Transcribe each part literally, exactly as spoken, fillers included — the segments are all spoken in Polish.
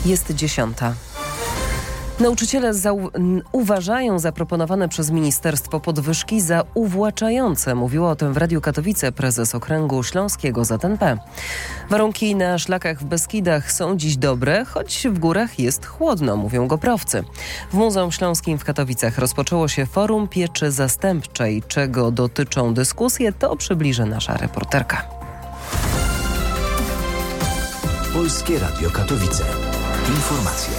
Jest dziesiąta. Nauczyciele zau- uważają zaproponowane przez ministerstwo podwyżki za uwłaczające. Mówiła o tym w Radiu Katowice prezes Okręgu Śląskiego Z N P. Warunki na szlakach w Beskidach są dziś dobre, choć w górach jest chłodno, mówią goprowcy. W Muzeum Śląskim w Katowicach rozpoczęło się forum pieczy zastępczej. Czego dotyczą dyskusje, to przybliży nasza reporterka. Polskie Radio Katowice. Informacje.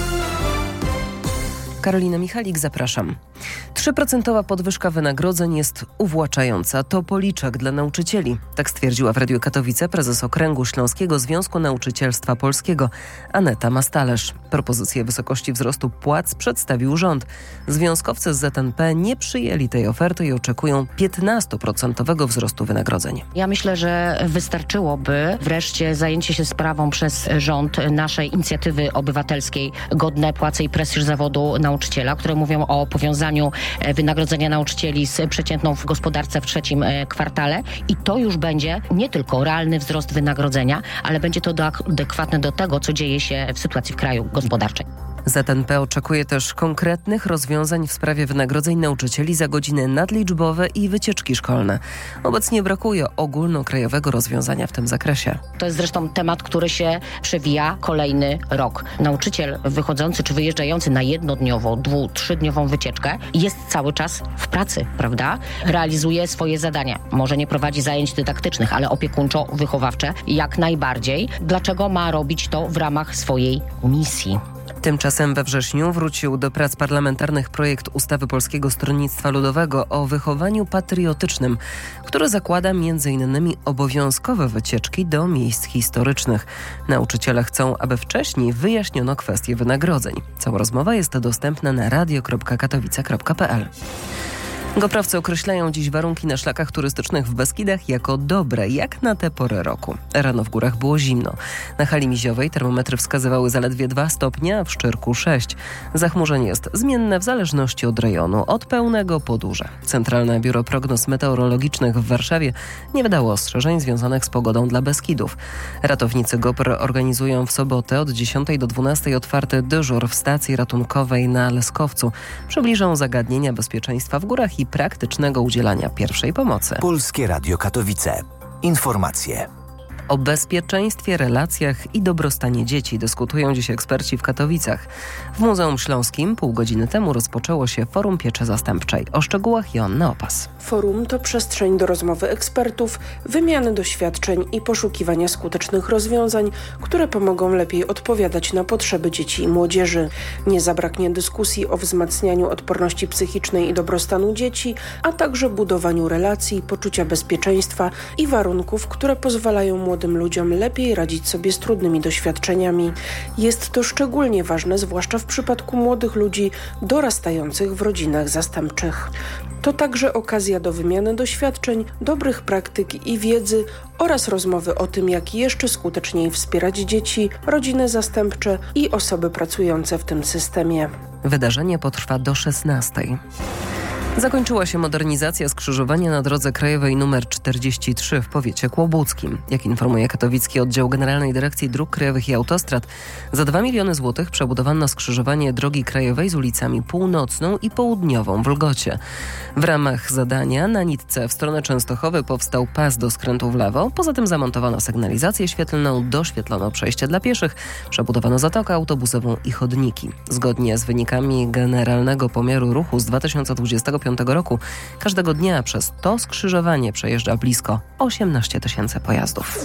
Karolina Michalik, zapraszam. trzy procent podwyżka wynagrodzeń jest uwłaczająca. To policzek dla nauczycieli. Tak stwierdziła w Radiu Katowice prezes Okręgu Śląskiego Związku Nauczycielstwa Polskiego Aneta Mastalerz. Propozycję wysokości wzrostu płac przedstawił rząd. Związkowcy z Z N P nie przyjęli tej oferty i oczekują piętnaście procent wzrostu wynagrodzeń. Ja myślę, że wystarczyłoby wreszcie zajęcie się sprawą przez rząd naszej inicjatywy obywatelskiej Godne płace i prestiż zawodu nauczyciela, które mówią o powiązaniu wynagrodzenia nauczycieli z przeciętną w gospodarce w trzecim kwartale i to już będzie nie tylko realny wzrost wynagrodzenia, ale będzie to adekwatne do tego, co dzieje się w sytuacji w kraju gospodarczej. Z N P oczekuje też konkretnych rozwiązań w sprawie wynagrodzeń nauczycieli za godziny nadliczbowe i wycieczki szkolne. Obecnie brakuje ogólnokrajowego rozwiązania w tym zakresie. To jest zresztą temat, który się przewija kolejny rok. Nauczyciel wychodzący czy wyjeżdżający na jednodniową, dwu-, trzydniową wycieczkę jest cały czas w pracy, prawda? Realizuje swoje zadania. Może nie prowadzi zajęć dydaktycznych, ale opiekuńczo-wychowawcze jak najbardziej. Dlaczego ma robić to w ramach swojej misji? Tymczasem we wrześniu wrócił do prac parlamentarnych projekt ustawy Polskiego Stronnictwa Ludowego o wychowaniu patriotycznym, który zakłada między innymi obowiązkowe wycieczki do miejsc historycznych. Nauczyciele chcą, aby wcześniej wyjaśniono kwestie wynagrodzeń. Cała rozmowa jest dostępna na radio kropka katowice kropka p l. Goprowcy określają dziś warunki na szlakach turystycznych w Beskidach jako dobre, jak na tę porę roku. Rano w górach było zimno. Na Hali Miziowej termometry wskazywały zaledwie dwa stopnie, a w Szczyrku sześć. Zachmurzenie jest zmienne w zależności od rejonu, od pełnego po duże. Centralne Biuro Prognoz Meteorologicznych w Warszawie nie wydało ostrzeżeń związanych z pogodą dla Beskidów. Ratownicy GOPR organizują w sobotę od dziesiątej do dwunastej otwarty dyżur w stacji ratunkowej na Leskowcu. Przybliżą zagadnienia bezpieczeństwa w górach i praktycznego udzielania pierwszej pomocy. Polskie Radio Katowice. Informacje. O bezpieczeństwie, relacjach i dobrostanie dzieci dyskutują dziś eksperci w Katowicach. W Muzeum Śląskim pół godziny temu rozpoczęło się forum pieczy zastępczej. O szczegółach Joanna Opas. Forum to przestrzeń do rozmowy ekspertów, wymiany doświadczeń i poszukiwania skutecznych rozwiązań, które pomogą lepiej odpowiadać na potrzeby dzieci i młodzieży. Nie zabraknie dyskusji o wzmacnianiu odporności psychicznej i dobrostanu dzieci, a także budowaniu relacji, poczucia bezpieczeństwa i warunków, które pozwalają młodym ludziom lepiej radzić sobie z trudnymi doświadczeniami. Jest to szczególnie ważne, zwłaszcza w przypadku młodych ludzi dorastających w rodzinach zastępczych. To także okazja do wymiany doświadczeń, dobrych praktyk i wiedzy oraz rozmowy o tym, jak jeszcze skuteczniej wspierać dzieci, rodziny zastępcze i osoby pracujące w tym systemie. Wydarzenie potrwa do szesnastej. Zakończyła się modernizacja skrzyżowania na drodze krajowej nr czterdzieści trzy w powiecie kłobuckim. Jak informuje katowicki oddział Generalnej Dyrekcji Dróg Krajowych i Autostrad, za dwa miliony złotych przebudowano skrzyżowanie drogi krajowej z ulicami Północną i Południową w Lgocie. W ramach zadania na nitce w stronę Częstochowy powstał pas do skrętu w lewo, poza tym zamontowano sygnalizację świetlną, doświetlono przejście dla pieszych, przebudowano zatokę autobusową i chodniki. Zgodnie z wynikami Generalnego Pomiaru Ruchu z dwa tysiące dwudziestego piątego roku każdego dnia przez to skrzyżowanie przejeżdża blisko osiemnaście tysięcy pojazdów.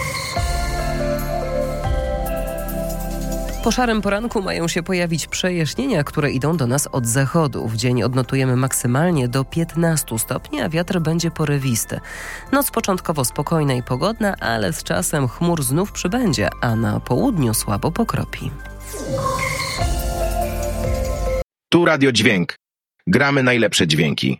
Po szarym poranku mają się pojawić przejaśnienia, które idą do nas od zachodu. W dzień odnotujemy maksymalnie do piętnaście stopni, a wiatr będzie porywisty. Noc początkowo spokojna i pogodna, ale z czasem chmur znów przybędzie, a na południu słabo pokropi. Tu Radio Dźwięk. Gramy najlepsze dźwięki.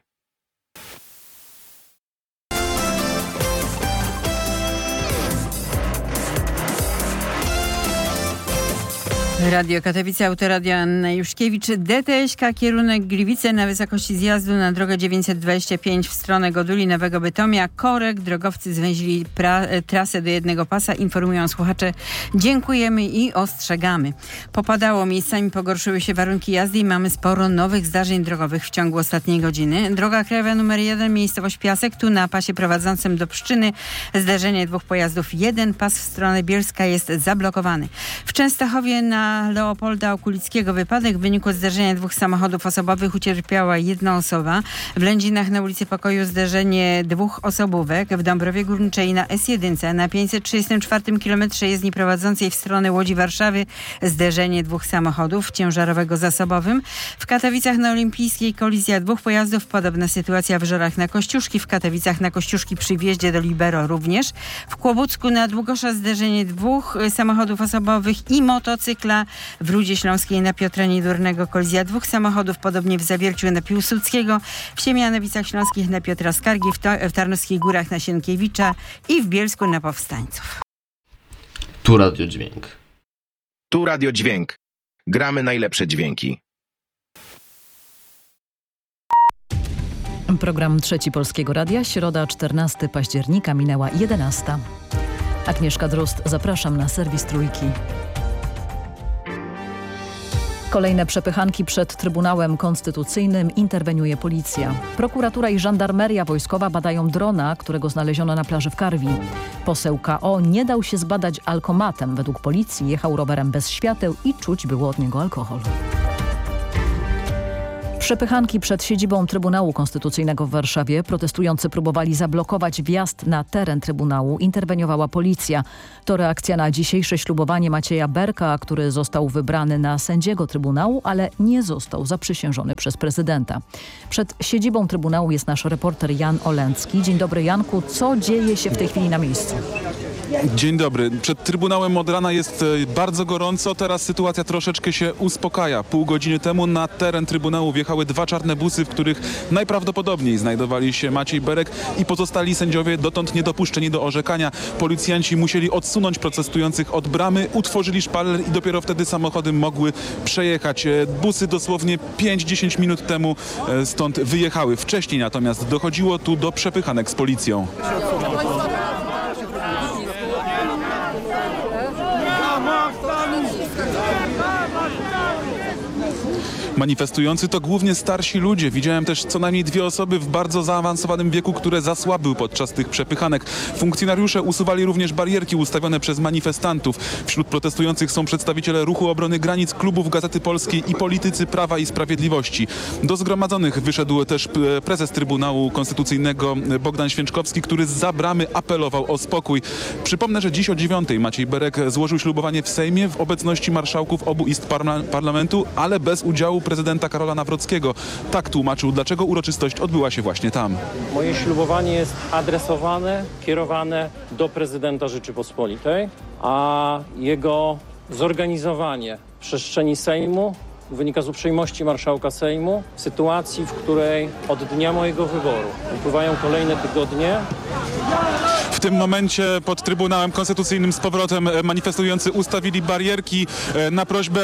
Radio Katowice, autoradio Anna Juszkiewicz. D T S K, kierunek Gliwice na wysokości zjazdu na drogę dziewięćset dwadzieścia pięć w stronę Goduli, Nowego Bytomia. Korek, drogowcy zwęzili pra- trasę do jednego pasa. Informują słuchacze. Dziękujemy i ostrzegamy. Popadało, miejscami pogorszyły się warunki jazdy i mamy sporo nowych zdarzeń drogowych w ciągu ostatniej godziny. Droga krajowa numer jeden, miejscowość Piasek. Tu na pasie prowadzącym do Pszczyny zderzenie dwóch pojazdów. Jeden pas w stronę Bielska jest zablokowany. W Częstochowie na Leopolda Okulickiego wypadek. W wyniku zderzenia dwóch samochodów osobowych ucierpiała jedna osoba. W Lędzinach na ulicy Pokoju zderzenie dwóch osobówek. W Dąbrowie Górniczej na S jeden na pięćset trzydziestym czwartym kilometrze jezdni prowadzącej w stronę Łodzi Warszawy zderzenie dwóch samochodów ciężarowego z osobowym. W Katowicach na Olimpijskiej kolizja dwóch pojazdów. Podobna sytuacja w Żorach na Kościuszki. W Katowicach na Kościuszki przy wjeździe do Libero również. W Kłobucku na Długosza zderzenie dwóch samochodów osobowych i motocykla. W Rudzie Śląskiej na Piotra Niedurnego kolizja dwóch samochodów, podobnie w Zawierciu na Piłsudskiego, w Siemianowicach Śląskich na Piotra Skargi, w, to, w Tarnowskich Górach na Sienkiewicza i w Bielsku na Powstańców. Tu Radio Dźwięk. Tu Radio Dźwięk. Gramy najlepsze dźwięki. Program Trzeci Polskiego Radia, środa czternastego października, minęła jedenasta. Agnieszka Drozd, zapraszam na serwis Trójki. Kolejne przepychanki przed Trybunałem Konstytucyjnym, interweniuje policja. Prokuratura i żandarmeria wojskowa badają drona, którego znaleziono na plaży w Karwi. Poseł K O nie dał się zbadać alkomatem. Według policji jechał rowerem bez świateł i czuć było od niego alkohol. Przepychanki przed siedzibą Trybunału Konstytucyjnego w Warszawie. Protestujący próbowali zablokować wjazd na teren Trybunału. Interweniowała policja. To reakcja na dzisiejsze ślubowanie Macieja Berka, który został wybrany na sędziego Trybunału, ale nie został zaprzysiężony przez prezydenta. Przed siedzibą Trybunału jest nasz reporter Jan Olęcki. Dzień dobry, Janku. Co dzieje się w tej chwili na miejscu? Dzień dobry. Przed Trybunałem od rana jest bardzo gorąco. Teraz sytuacja troszeczkę się uspokaja. Pół godziny temu na teren Trybunału wjechały dwa czarne busy, w których najprawdopodobniej znajdowali się Maciej Berek i pozostali sędziowie dotąd niedopuszczeni do orzekania. Policjanci musieli odsunąć protestujących od bramy, utworzyli szpaler i dopiero wtedy samochody mogły przejechać. Busy dosłownie pięć do dziesięciu minut temu stąd wyjechały. Wcześniej natomiast dochodziło tu do przepychanek z policją. Manifestujący to głównie starsi ludzie. Widziałem też co najmniej dwie osoby w bardzo zaawansowanym wieku, które zasłabły podczas tych przepychanek. Funkcjonariusze usuwali również barierki ustawione przez manifestantów. Wśród protestujących są przedstawiciele Ruchu Obrony Granic, klubów Gazety Polskiej i politycy Prawa i Sprawiedliwości. Do zgromadzonych wyszedł też prezes Trybunału Konstytucyjnego Bogdan Święczkowski, który zza bramy apelował o spokój. Przypomnę, że dziś o dziewiątej Maciej Berek złożył ślubowanie w Sejmie w obecności marszałków obu izb parla- parlamentu, ale bez udziału prezydenta Karola Nawrockiego. Tak tłumaczył, dlaczego uroczystość odbyła się właśnie tam. Moje ślubowanie jest adresowane, kierowane do prezydenta Rzeczypospolitej, a jego zorganizowanie w przestrzeni Sejmu wynika z uprzejmości marszałka Sejmu w sytuacji, w której od dnia mojego wyboru upływają kolejne tygodnie. W tym momencie pod Trybunałem Konstytucyjnym z powrotem manifestujący ustawili barierki. Na prośbę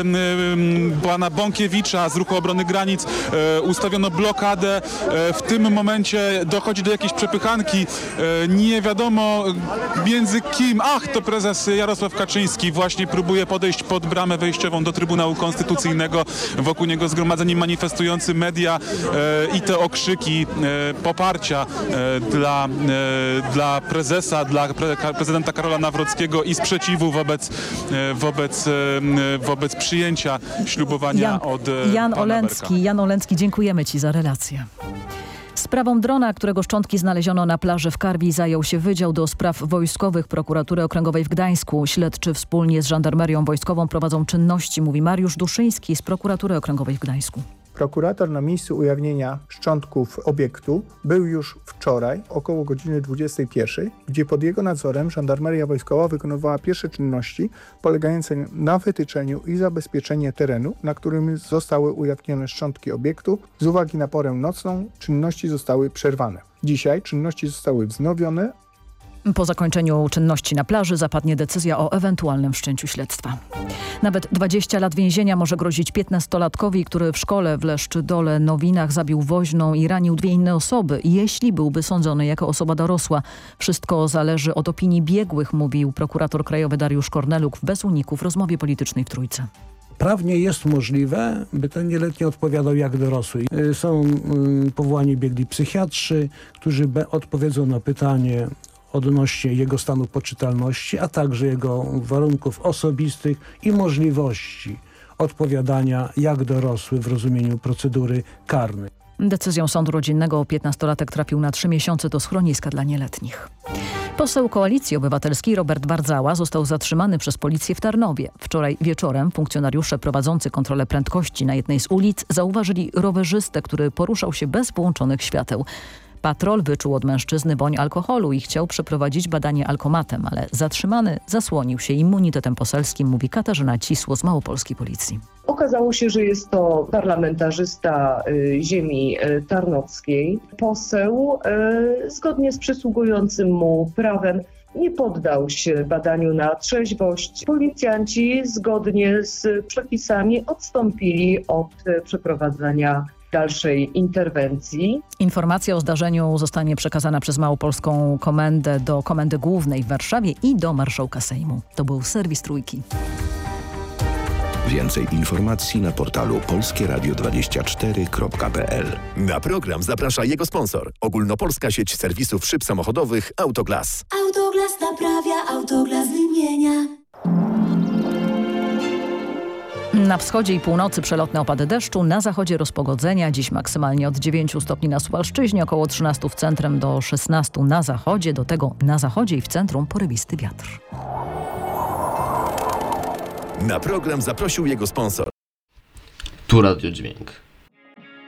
pana Bąkiewicza z Ruchu Obrony Granic ustawiono blokadę. W tym momencie dochodzi do jakiejś przepychanki. Nie wiadomo między kim. Ach, to prezes Jarosław Kaczyński właśnie próbuje podejść pod bramę wejściową do Trybunału Konstytucyjnego. Wokół niego zgromadzeni manifestujący, media i te okrzyki poparcia dla, dla prezesa, dla pre- prezydenta Karola Nawrockiego i sprzeciwu wobec, wobec, wobec przyjęcia ślubowania Jan, od Jan pana Olęcki, Berka. Jan Olęcki, dziękujemy Ci za relację. Sprawą drona, którego szczątki znaleziono na plaży w Karwi, zajął się Wydział do Spraw Wojskowych Prokuratury Okręgowej w Gdańsku. Śledczy wspólnie z Żandarmerią Wojskową prowadzą czynności, mówi Mariusz Duszyński z Prokuratury Okręgowej w Gdańsku. Prokurator na miejscu ujawnienia szczątków obiektu był już wczoraj około godziny dwudziestej pierwszej, gdzie pod jego nadzorem Żandarmeria Wojskowa wykonywała pierwsze czynności polegające na wytyczeniu i zabezpieczeniu terenu, na którym zostały ujawnione szczątki obiektu. Z uwagi na porę nocną czynności zostały przerwane. Dzisiaj czynności zostały wznowione, Po zakończeniu czynności na plaży zapadnie decyzja o ewentualnym wszczęciu śledztwa. Nawet dwadzieścia lat więzienia może grozić piętnastolatkowi, który w szkole w Leszczydole Nowinach zabił woźną i ranił dwie inne osoby, jeśli byłby sądzony jako osoba dorosła. Wszystko zależy od opinii biegłych, mówił prokurator krajowy Dariusz Korneluk w Bez Uników w rozmowie politycznej w Trójce. Prawnie jest możliwe, by ten nieletni odpowiadał jak dorosły. Są powołani biegli psychiatrzy, którzy odpowiedzą na pytanie odnośnie jego stanu poczytalności, a także jego warunków osobistych i możliwości odpowiadania jak dorosły w rozumieniu procedury karnej. Decyzją sądu rodzinnego piętnastolatek trafił na trzy miesiące do schroniska dla nieletnich. Poseł Koalicji Obywatelskiej Robert Wardzała został zatrzymany przez policję w Tarnowie. Wczoraj wieczorem funkcjonariusze prowadzący kontrolę prędkości na jednej z ulic zauważyli rowerzystę, który poruszał się bez włączonych świateł. Patrol wyczuł od mężczyzny woń alkoholu i chciał przeprowadzić badanie alkomatem, ale zatrzymany zasłonił się immunitetem poselskim, mówi Katarzyna Cisło z Małopolskiej Policji. Okazało się, że jest to parlamentarzysta y, ziemi y, tarnowskiej. Poseł y, zgodnie z przysługującym mu prawem nie poddał się badaniu na trzeźwość. Policjanci zgodnie z przepisami odstąpili od y, przeprowadzania dalszej interwencji. Informacja o zdarzeniu zostanie przekazana przez Małopolską Komendę do Komendy Głównej w Warszawie i do Marszałka Sejmu. To był serwis Trójki. Więcej informacji na portalu polskie radio dwadzieścia cztery kropka p l. Na program zaprasza jego sponsor. Ogólnopolska sieć serwisów szyb samochodowych Autoglas. Autoglas naprawia, Autoglas wymienia. Na wschodzie i północy przelotne opady deszczu, na zachodzie rozpogodzenia. Dziś maksymalnie od dziewięciu stopni na Suwalszczyźnie, około trzynastu w centrum do szesnastu na zachodzie. Do tego na zachodzie i w centrum porywisty wiatr. Na program zaprosił jego sponsor. Tu Radio Dźwięk.